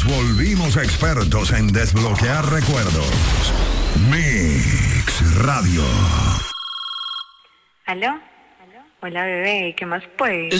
Nos volvimos expertos en desbloquear recuerdos. Mix Radio. ¿Aló? Hola, bebé, ¿qué más pues?